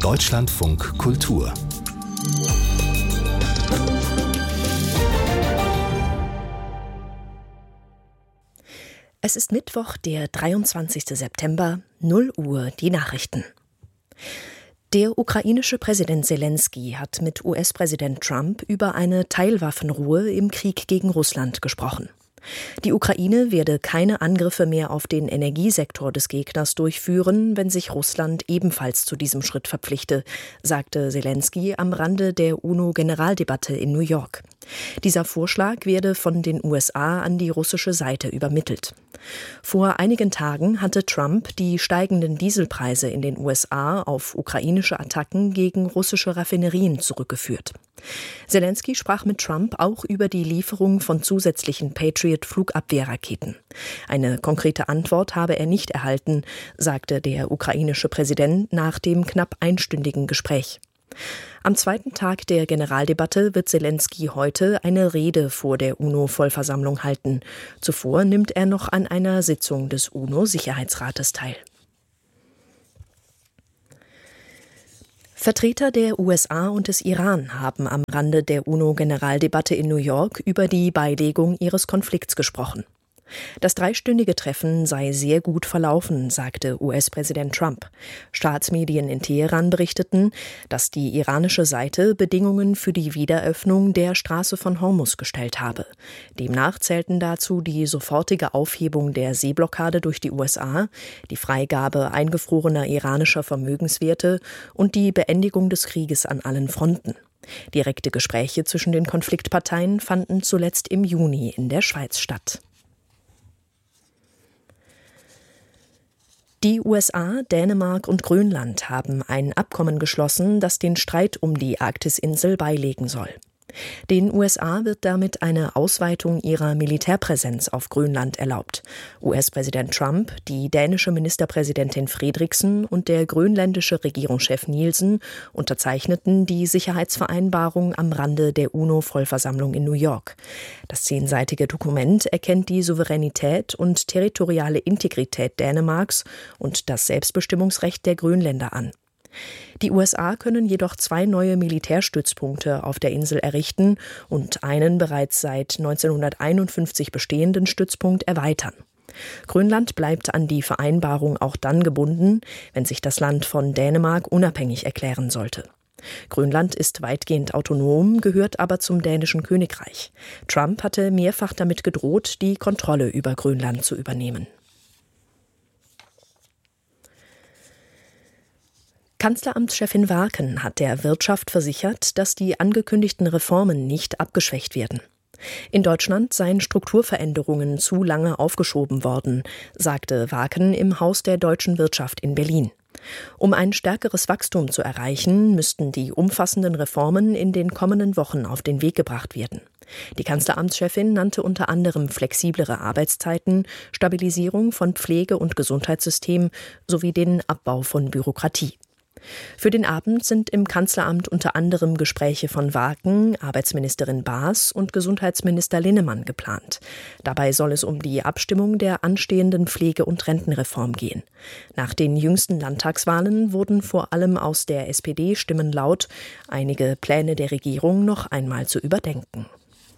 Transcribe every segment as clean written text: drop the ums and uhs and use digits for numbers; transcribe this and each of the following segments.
Deutschlandfunk Kultur. Es ist Mittwoch, der 23. September, 0 Uhr, die Nachrichten. Der ukrainische Präsident Selenskyj hat mit US-Präsident Trump über eine Teilwaffenruhe im Krieg gegen Russland gesprochen. Die Ukraine werde keine Angriffe mehr auf den Energiesektor des Gegners durchführen, wenn sich Russland ebenfalls zu diesem Schritt verpflichte, sagte Selenskyj am Rande der UNO-Generaldebatte in New York. Dieser Vorschlag werde von den USA an die russische Seite übermittelt. Vor einigen Tagen hatte Trump die steigenden Dieselpreise in den USA auf ukrainische Attacken gegen russische Raffinerien zurückgeführt. Selenskyj sprach mit Trump auch über die Lieferung von zusätzlichen Patriot-Flugabwehrraketen. Eine konkrete Antwort habe er nicht erhalten, sagte der ukrainische Präsident nach dem knapp einstündigen Gespräch. Am zweiten Tag der Generaldebatte wird Selenskyj heute eine Rede vor der UNO-Vollversammlung halten. Zuvor nimmt er noch an einer Sitzung des UNO-Sicherheitsrates teil. Vertreter der USA und des Iran haben am Rande der UNO-Generaldebatte in New York über die Beilegung ihres Konflikts gesprochen. Das dreistündige Treffen sei sehr gut verlaufen, sagte US-Präsident Trump. Staatsmedien in Teheran berichteten, dass die iranische Seite Bedingungen für die Wiederöffnung der Straße von Hormuz gestellt habe. Demnach zählten dazu die sofortige Aufhebung der Seeblockade durch die USA, die Freigabe eingefrorener iranischer Vermögenswerte und die Beendigung des Krieges an allen Fronten. Direkte Gespräche zwischen den Konfliktparteien fanden zuletzt im Juni in der Schweiz statt. Die USA, Dänemark und Grönland haben ein Abkommen geschlossen, das den Streit um die Arktisinsel beilegen soll. Den USA wird damit eine Ausweitung ihrer Militärpräsenz auf Grönland erlaubt. US-Präsident Trump, die dänische Ministerpräsidentin Frederiksen und der grönländische Regierungschef Nielsen unterzeichneten die Sicherheitsvereinbarung am Rande der UNO-Vollversammlung in New York. Das 10-seitige Dokument erkennt die Souveränität und territoriale Integrität Dänemarks und das Selbstbestimmungsrecht der Grönländer an. Die USA können jedoch 2 neue Militärstützpunkte auf der Insel errichten und einen bereits seit 1951 bestehenden Stützpunkt erweitern. Grönland bleibt an die Vereinbarung auch dann gebunden, wenn sich das Land von Dänemark unabhängig erklären sollte. Grönland ist weitgehend autonom, gehört aber zum dänischen Königreich. Trump hatte mehrfach damit gedroht, die Kontrolle über Grönland zu übernehmen. Kanzleramtschefin Warken hat der Wirtschaft versichert, dass die angekündigten Reformen nicht abgeschwächt werden. In Deutschland seien Strukturveränderungen zu lange aufgeschoben worden, sagte Warken im Haus der deutschen Wirtschaft in Berlin. Um ein stärkeres Wachstum zu erreichen, müssten die umfassenden Reformen in den kommenden Wochen auf den Weg gebracht werden. Die Kanzleramtschefin nannte unter anderem flexiblere Arbeitszeiten, Stabilisierung von Pflege- und Gesundheitssystem sowie den Abbau von Bürokratie. Für den Abend sind im Kanzleramt unter anderem Gespräche von Warken, Arbeitsministerin Baas und Gesundheitsminister Linnemann geplant. Dabei soll es um die Abstimmung der anstehenden Pflege- und Rentenreform gehen. Nach den jüngsten Landtagswahlen wurden vor allem aus der SPD Stimmen laut, einige Pläne der Regierung noch einmal zu überdenken.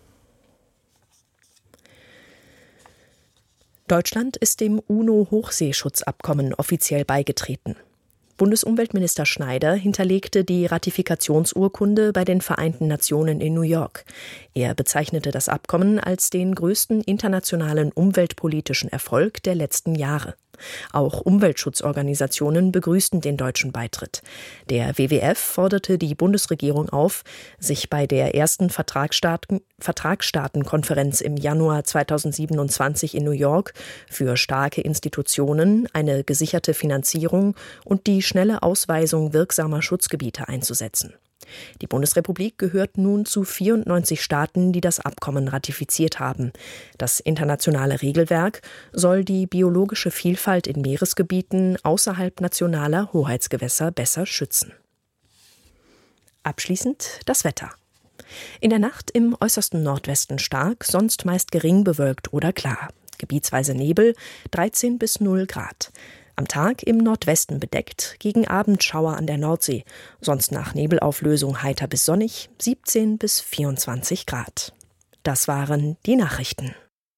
Deutschland ist dem UNO-Hochseeschutzabkommen offiziell beigetreten. Bundesumweltminister Schneider hinterlegte die Ratifikationsurkunde bei den Vereinten Nationen in New York. Er bezeichnete das Abkommen als den größten internationalen umweltpolitischen Erfolg der letzten Jahre. Auch Umweltschutzorganisationen begrüßten den deutschen Beitritt. Der WWF forderte die Bundesregierung auf, sich bei der ersten Vertragsstaatenkonferenz im Januar 2027 in New York für starke Institutionen, eine gesicherte Finanzierung und die schnelle Ausweisung wirksamer Schutzgebiete einzusetzen. Die Bundesrepublik gehört nun zu 94 Staaten, die das Abkommen ratifiziert haben. Das internationale Regelwerk soll die biologische Vielfalt in Meeresgebieten außerhalb nationaler Hoheitsgewässer besser schützen. Abschließend das Wetter. In der Nacht im äußersten Nordwesten stark, sonst meist gering bewölkt oder klar. Gebietsweise Nebel, 13 bis 0 Grad. Am Tag im Nordwesten bedeckt, gegen Abend Schauer an der Nordsee. Sonst nach Nebelauflösung heiter bis sonnig, 17 bis 24 Grad. Das waren die Nachrichten.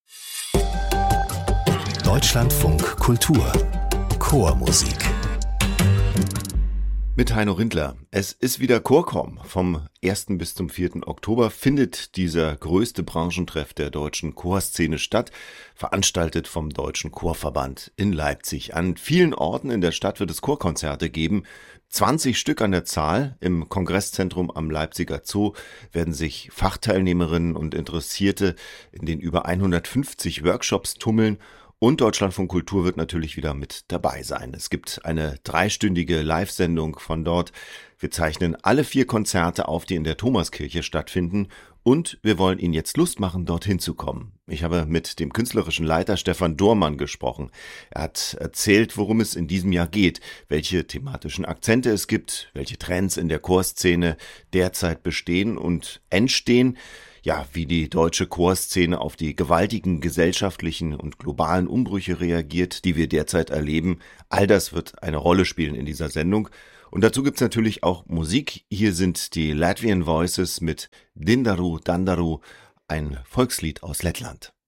Deutschlandfunk Kultur Chormusik. Mit Heino Rindler. Es ist wieder Chorcom. Vom 1. bis zum 4. Oktober findet dieser größte Branchentreff der deutschen Chorszene statt, veranstaltet vom Deutschen Chorverband in Leipzig. An vielen Orten in der Stadt wird es Chorkonzerte geben. 20 Stück an der Zahl. Im Kongresszentrum am Leipziger Zoo werden sich Fachteilnehmerinnen und Interessierte in den über 150 Workshops tummeln. Und Deutschlandfunk Kultur wird natürlich wieder mit dabei sein. Es gibt eine 3-stündige Live-Sendung von dort. Wir zeichnen alle 4 Konzerte auf, die in der Thomaskirche stattfinden. Und wir wollen Ihnen jetzt Lust machen, dorthin zu kommen. Ich habe mit dem künstlerischen Leiter Stefan Dohrmann gesprochen. Er hat erzählt, worum es in diesem Jahr geht, welche thematischen Akzente es gibt, welche Trends in der Chorszene derzeit bestehen und entstehen. Ja, wie die deutsche Chorszene auf die gewaltigen gesellschaftlichen und globalen Umbrüche reagiert, die wir derzeit erleben. All das wird eine Rolle spielen in dieser Sendung. Und dazu gibt's natürlich auch Musik. Hier sind die Latvian Voices mit Dindaru Dandaru, ein Volkslied aus Lettland.